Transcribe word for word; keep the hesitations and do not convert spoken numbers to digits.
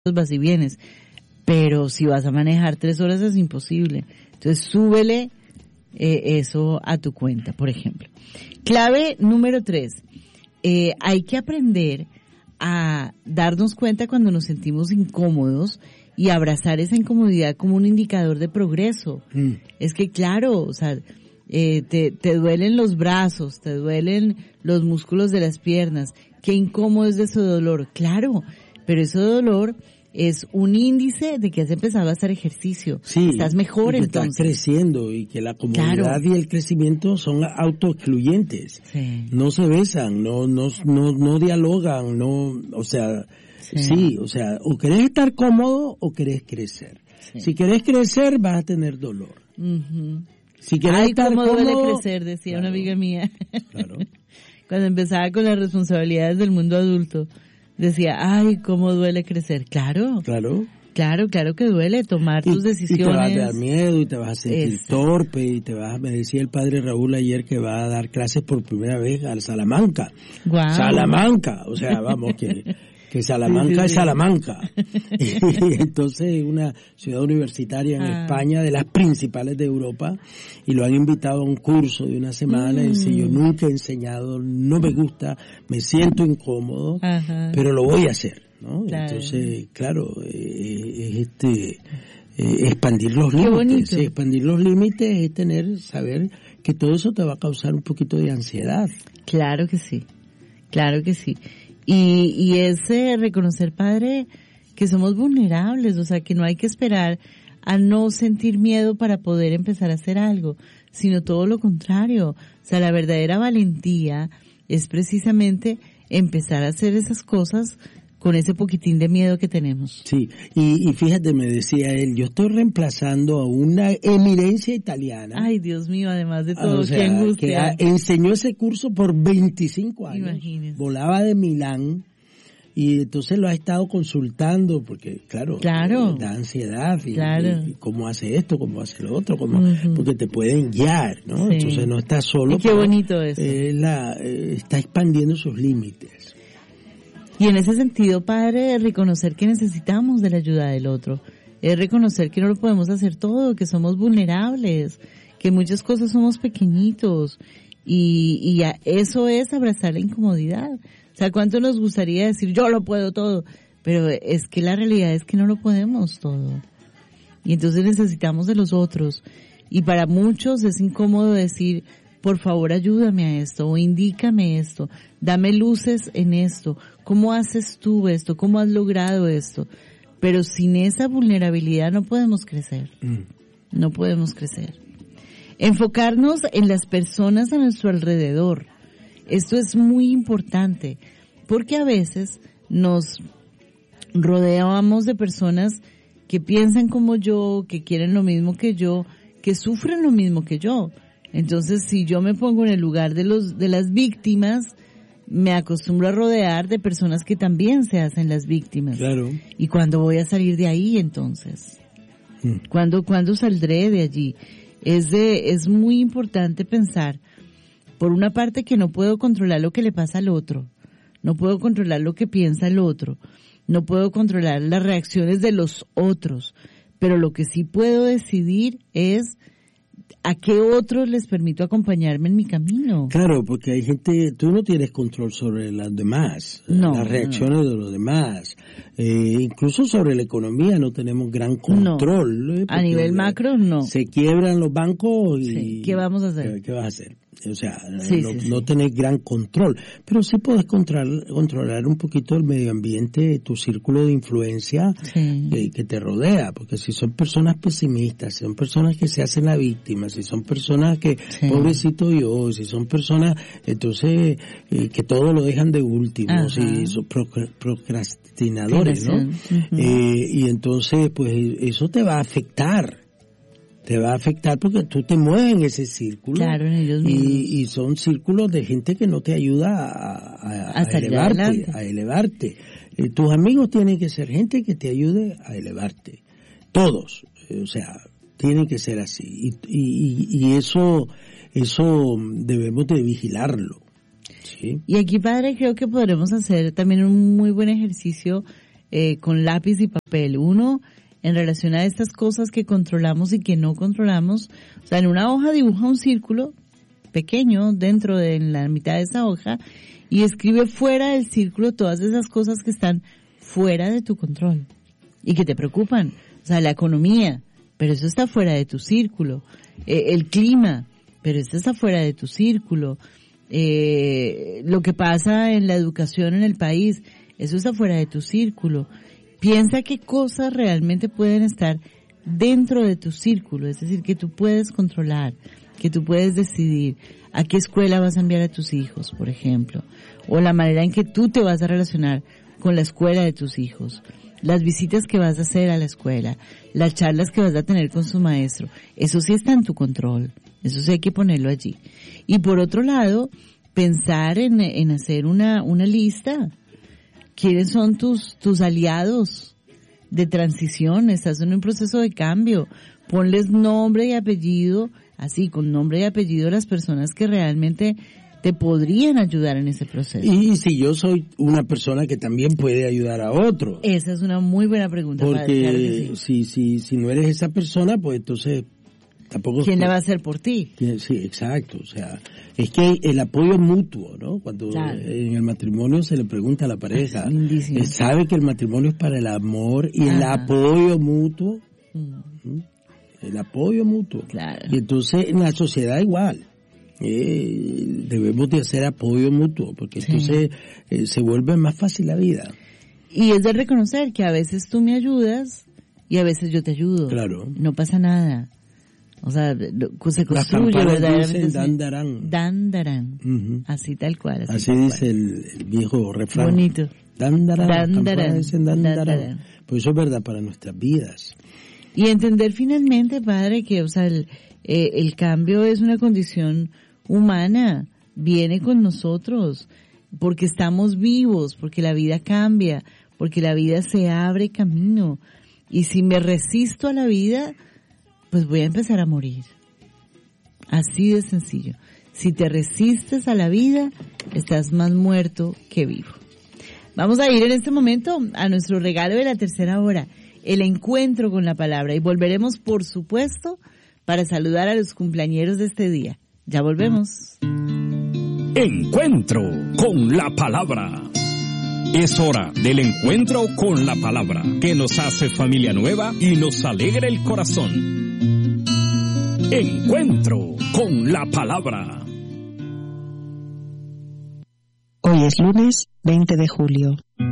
vas y vienes, pero si vas a manejar tres horas es imposible. Entonces súbele eh, eso a tu cuenta, por ejemplo. Clave número tres, eh, hay que aprender a darnos cuenta cuando nos sentimos incómodos y abrazar esa incomodidad como un indicador de progreso. Mm. Es que claro, o sea, eh, te, te duelen los brazos, te duelen los músculos de las piernas, qué incómodo es ese dolor, claro, pero ese dolor es un índice de que has empezado a hacer ejercicio. Sí, estás mejor, y que entonces. Estás creciendo y que la comodidad claro. y el crecimiento son autoexcluyentes. Sí. No se besan, no, no, no, no dialogan, no, o sea, sí. sí, o sea, o querés estar cómodo o querés crecer. Sí. Si querés crecer vas a tener dolor. Uh-huh. Si querés Ay, estar cómo cómodo, duele crecer, decía claro. una amiga mía. Claro. Cuando empezaba con las responsabilidades del mundo adulto. Decía, ay, cómo duele crecer. Claro. Claro. Claro, claro que duele tomar y, tus decisiones. Y te vas a dar miedo y te vas a sentir Exacto. torpe y te vas a, me decía el padre Raúl ayer que va a dar clases por primera vez al Salamanca. Wow. Salamanca, o sea, vamos, que, que Salamanca sí, sí, sí. es Salamanca. Y entonces una ciudad universitaria en ah. España, de las principales de Europa, y lo han invitado a un curso de una semana, mm. y dice, yo nunca he enseñado, no me gusta, me siento incómodo, Ajá. pero lo voy a hacer, ¿no? Claro. Entonces, claro, eh, es este, eh, expandir los Qué límites, sí, expandir los límites es tener, saber que todo eso te va a causar un poquito de ansiedad. Claro que sí, claro que sí. Y, y ese reconocer, padre, que somos vulnerables, o sea, que no hay que esperar a no sentir miedo para poder empezar a hacer algo, sino todo lo contrario. O sea, la verdadera valentía es precisamente empezar a hacer esas cosas con ese poquitín de miedo que tenemos. Sí, y, y fíjate, me decía él, yo estoy reemplazando a una eminencia italiana. Ay, Dios mío, además de todo, o sea, qué angustia. Que a, enseñó ese curso por veinticinco años. Imagínese. Volaba de Milán y entonces lo ha estado consultando porque, claro, claro. da ansiedad y, claro. y, y cómo hace esto, cómo hace lo otro, cómo, uh-huh. porque te pueden guiar, ¿no? Sí. Entonces no está solo. Y qué bonito eso. Eh, la, eh, está expandiendo sus límites. Y en ese sentido, padre, reconocer que necesitamos de la ayuda del otro, es reconocer que no lo podemos hacer todo, que somos vulnerables, que muchas cosas somos pequeñitos, y, y eso es abrazar la incomodidad. O sea, ¿cuánto nos gustaría decir, yo lo puedo todo? Pero es que la realidad es que no lo podemos todo. Y entonces necesitamos de los otros. Y para muchos es incómodo decir, por favor ayúdame a esto, o indícame esto, dame luces en esto, ¿cómo haces tú esto? ¿Cómo has logrado esto? Pero sin esa vulnerabilidad no podemos crecer, mm. no podemos crecer. Enfocarnos en las personas a nuestro alrededor, esto es muy importante, porque a veces nos rodeamos de personas que piensan como yo, que quieren lo mismo que yo, que sufren lo mismo que yo. Entonces, si yo me pongo en el lugar de los de las víctimas, me acostumbro a rodear de personas que también se hacen las víctimas. Claro. ¿Y cuándo voy a salir de ahí entonces? Mm. ¿Cuándo, cuándo saldré de allí? Es de, es muy importante pensar, por una parte, que no puedo controlar lo que le pasa al otro, no puedo controlar lo que piensa el otro, no puedo controlar las reacciones de los otros, pero lo que sí puedo decidir es ¿a qué otros les permito acompañarme en mi camino? Claro, porque hay gente, tú no tienes control sobre las demás, no, las reacciones no. de los demás. Eh, incluso sobre la economía no tenemos gran control. No. A nivel macro, no. Se quiebran los bancos y... Sí. ¿Qué vamos a hacer? ¿Qué, qué vas a hacer? O sea, sí, no, sí, no sí. tenés gran control, pero sí puedes controlar, controlar un poquito el medio ambiente, tu círculo de influencia sí. que, que te rodea, porque si son personas pesimistas, si son personas que se hacen la víctima, si son personas que, sí. pobrecito yo, si son personas, entonces, eh, que todo lo dejan de último, Ajá. si son procrastinadores, ¿no? Uh-huh. Eh, y entonces, pues, eso te va a afectar. Te va a afectar porque tú te mueves en ese círculo. Claro, en ellos mismos. Y, y son círculos de gente que no te ayuda a, a, a, a elevarte, adelante. a elevarte. Eh, tus amigos tienen que ser gente que te ayude a elevarte. Todos. Eh, o sea, tienen que ser así. Y, y, y eso, eso debemos de vigilarlo. ¿Sí? Y aquí, padre, creo que podremos hacer también un muy buen ejercicio eh, con lápiz y papel. Uno, en relación a estas cosas que controlamos y que no controlamos, o sea, en una hoja dibuja un círculo pequeño dentro de la mitad de esa hoja y escribe fuera del círculo todas esas cosas que están fuera de tu control y que te preocupan. O sea, la economía, pero eso está fuera de tu círculo. Eh, el clima, pero eso está fuera de tu círculo. Eh, lo que pasa en la educación en el país, eso está fuera de tu círculo. Piensa qué cosas realmente pueden estar dentro de tu círculo, es decir, que tú puedes controlar, que tú puedes decidir a qué escuela vas a enviar a tus hijos, por ejemplo, o la manera en que tú te vas a relacionar con la escuela de tus hijos, las visitas que vas a hacer a la escuela, las charlas que vas a tener con su maestro. Eso sí está en tu control, eso sí hay que ponerlo allí. Y por otro lado, pensar en, en hacer una, una lista. ¿Quiénes son tus, tus aliados de transición? Estás en un proceso de cambio. Ponles nombre y apellido, así, con nombre y apellido a las personas que realmente te podrían ayudar en ese proceso. Y si yo soy una persona que también puede ayudar a otro. Esa es una muy buena pregunta. Porque padre, claro que si, sí. si, si no eres esa persona, pues entonces tampoco... ¿Quién la va a hacer por ti? Sí, exacto. O sea, es que el apoyo mutuo, ¿no? Cuando claro. en el matrimonio se le pregunta a la pareja, él sabe que el matrimonio es para el amor y Ajá. el apoyo mutuo. Mm. El apoyo mutuo. Claro. Y entonces en la sociedad igual. Eh, debemos de hacer apoyo mutuo, porque sí. entonces eh, se vuelve más fácil la vida. Y es de reconocer que a veces tú me ayudas y a veces yo te ayudo. Claro. No pasa nada. O sea, se construye verdaderamente. Dan darán. Dan darán. Uh-huh. Así tal cual. Así, así tal dice cual. El, el viejo refrán. Bonito. Dan darán. Dan darán. Dicen dan darán. Pues eso es verdad para nuestras vidas. Y entender finalmente, padre, que, o sea, el, eh, el cambio es una condición humana, viene con nosotros, porque estamos vivos, porque la vida cambia, porque la vida se abre camino. Y si me resisto a la vida, pues voy a empezar a morir. Así de sencillo. Si te resistes a la vida, estás más muerto que vivo. Vamos a ir en este momento a nuestro regalo de la tercera hora, el encuentro con la palabra. Y volveremos, por supuesto, para saludar a los cumpleañeros de este día. Ya volvemos. Encuentro con la palabra. Es hora del encuentro con la palabra, que nos hace familia nueva y nos alegra el corazón. Encuentro con la palabra. Hoy es lunes veinte de julio.